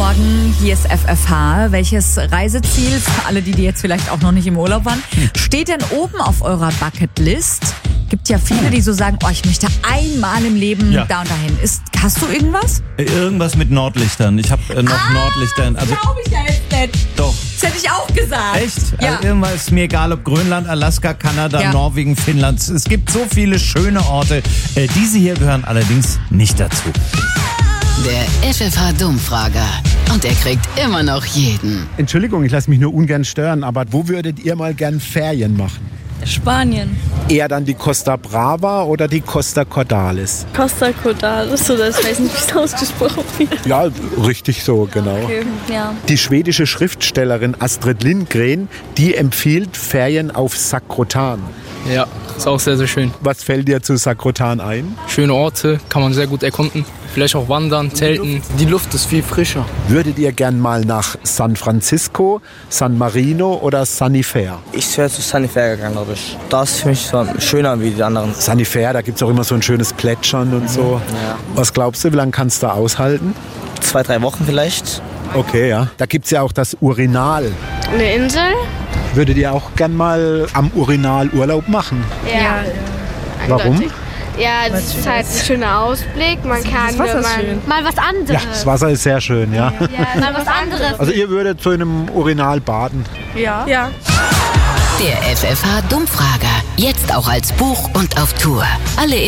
Morgen, hier ist FFH. Welches Reiseziel, für alle, die jetzt vielleicht auch noch nicht im Urlaub waren, steht denn oben auf eurer Bucketlist? Gibt ja viele, die so sagen, oh, ich möchte einmal im Leben da und dahin. Hast du irgendwas? Irgendwas mit Nordlichtern. Ich habe noch Nordlichtern. Also, glaube ich ja jetzt nicht. Doch. Das hätte ich auch gesagt. Echt? Ja. Also irgendwas ist mir egal, ob Grönland, Alaska, Kanada, Norwegen, Finnland. Es gibt so viele schöne Orte. Diese hier gehören allerdings nicht dazu. Der FFH-Dummfrager. Und er kriegt immer noch jeden. Entschuldigung, ich lasse mich nur ungern stören, aber wo würdet ihr mal gern Ferien machen? Spanien. Eher dann die Costa Brava oder die Costa Cordalis? Costa Cordalis, oder ich weiß nicht, wie es ausgesprochen wird. Ja, richtig so, genau. Okay, ja. Die schwedische Schriftstellerin Astrid Lindgren, die empfiehlt Ferien auf Sakrotan. Ja, ist auch sehr, sehr schön. Was fällt dir zu Sakrotan ein? Schöne Orte, kann man sehr gut erkunden. Vielleicht auch wandern, zelten. Die Luft ist viel frischer. Würdet ihr gern mal nach San Francisco, San Marino oder Sanifair? Ich wäre zu Sanifair gegangen, glaube ich. Das ist für mich so schöner wie die anderen. Sanifair, da gibt es auch immer so ein schönes Plätschern und so. Ja. Was glaubst du, wie lange kannst du da aushalten? 2-3 Wochen vielleicht. Okay, ja. Da gibt es ja auch das Urinal. Eine Insel? Würdet ihr auch gern mal am Urinal Urlaub machen? Ja. Warum? Ja, es ist halt ein schöner Ausblick. Man kann mal was anderes. Ja, das Wasser ist sehr schön, ja. Mal was anderes. Also ihr würdet zu einem Urinal baden? Ja. Der FFH-Dummfrager. Jetzt auch als Buch und auf Tour. Alle